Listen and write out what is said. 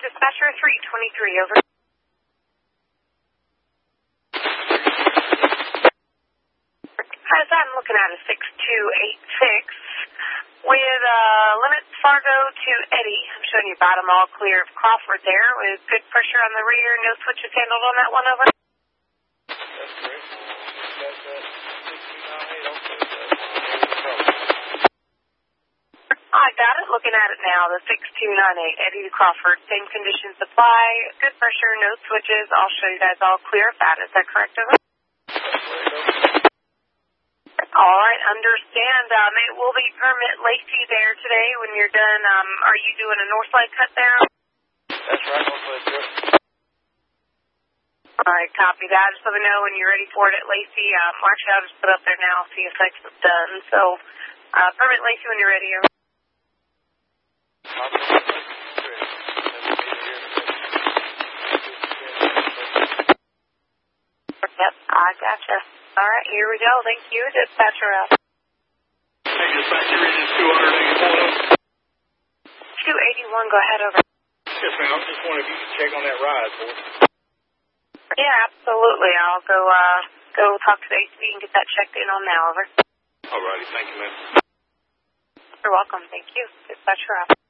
Dispatcher 323, over. Hi, I'm looking at a 6286 with limits Fargo to Eddie. I'm showing you bottom all clear of Crawford there with good pressure on the rear. No switches handled on that one, over. That's great. That's 6298 also. I got it. Looking at it now, the 6298, Eddie to Crawford. Same conditions apply. Good pressure, no switches. I'll show you guys all clear of that. Is that correct, over? All right, understand. It will be permit Lacey there today when you're done. Are you doing a north leg cut there? That's right, north leg cut. All right, copy that. Just let me know when you're ready for it at Lacey. Actually, I'll just put up there now, see if that's done. So, permit Lacey when you're ready. Over. Yep, I gotcha. All right, here we go. Thank you. Dispatcher out. Hey, dispatcher, it is 281. 281, go ahead, over. Yes, ma'am. I was just wondering if you could check on that ride for us. Yeah, absolutely. I'll go talk to the ACB and get that checked in on now, over. All righty. Thank you, ma'am. You're welcome. Thank you. Dispatcher out.